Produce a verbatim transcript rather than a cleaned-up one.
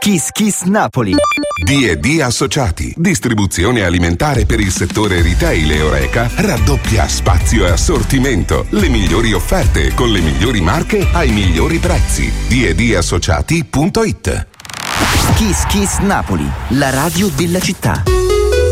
Kiss Kiss Napoli. D e D Associati, distribuzione alimentare per il settore retail e Horeca, raddoppia spazio e assortimento, le migliori offerte con le migliori marche ai migliori prezzi. D e D associati punto it. Kiss Kiss Napoli, la radio della città.